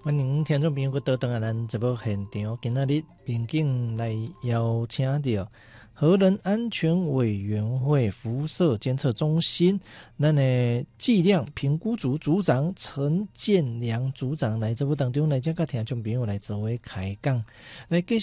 欢迎听众朋友倒转来咱节目现场，今仔日民警来邀请到核能安全委员会辐射监测中心咱的剂量评估组组长陈建良组长来节目当中来，将甲听众朋友来做为开讲，来继